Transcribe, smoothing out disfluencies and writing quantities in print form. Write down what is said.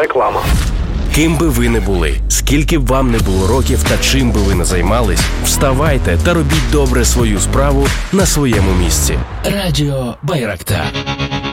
Реклама. Ким би ви не були, скільки б вам не було років та чим би ви не займались, вставайте та робіть добре свою справу на своєму місці. Радіо Байрактар.